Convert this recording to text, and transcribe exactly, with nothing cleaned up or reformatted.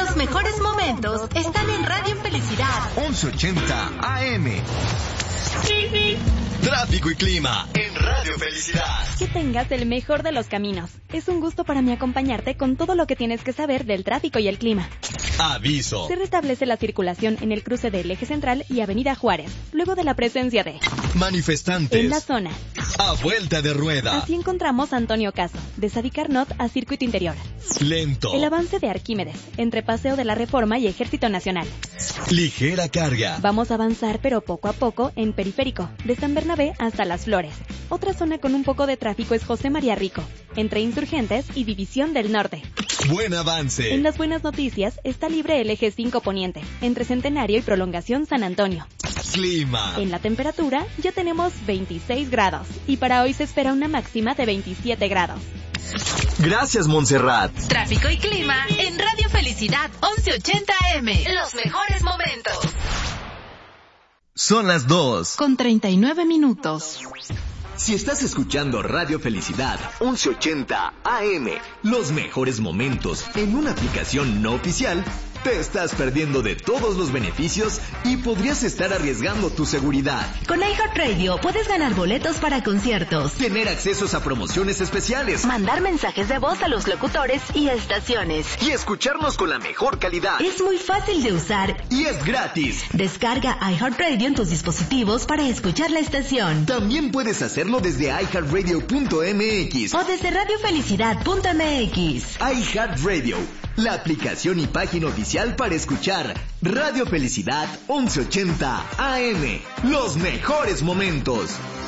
Los mejores momentos están en Radio Felicidad once ochenta A M. Tráfico y clima en Radio Felicidad. Que tengas el mejor de los caminos. Es un gusto para mí acompañarte con todo lo que tienes que saber del tráfico y el clima. Aviso. Se restablece la circulación en el cruce del Eje Central y Avenida Juárez, luego de la presencia de manifestantes en la zona. A vuelta de rueda. Así encontramos a Antonio Caso, de Sadi Carnot a Circuito Interior. Lento. El avance de Arquímedes, entre Paseo de la Reforma y Ejército Nacional. Ligera carga. Vamos a avanzar, pero poco a poco, en Periférico, de San Bernabé hasta Las Flores. Otra zona con un poco de tráfico es José María Rico, entre Insurgentes y División del Norte. Buen avance. En las buenas noticias está libre el Eje cinco Poniente, entre Centenario y Prolongación San Antonio. Clima. En la temperatura ya tenemos veintiséis grados y para hoy se espera una máxima de veintisiete grados. Gracias, Montserrat. Tráfico y clima en Radio Felicidad once ochenta A M. Los mejores momentos. Son las dos. Con treinta y nueve minutos. Si estás escuchando Radio Felicidad once ochenta A M, los mejores momentos en una aplicación no oficial, te estás perdiendo de todos los beneficios y podrías estar arriesgando tu seguridad. Con iHeartRadio puedes ganar boletos para conciertos, tener accesos a promociones especiales, mandar mensajes de voz a los locutores y estaciones y escucharnos con la mejor calidad. Es muy fácil de usar y es gratis. Descarga iHeartRadio en tus dispositivos para escuchar la estación. También puedes hacerlo desde i heart radio punto m x o desde radio felicidad punto m x. iHeartRadio, la aplicación y página oficial para escuchar Radio Felicidad once ochenta A M. Los mejores momentos.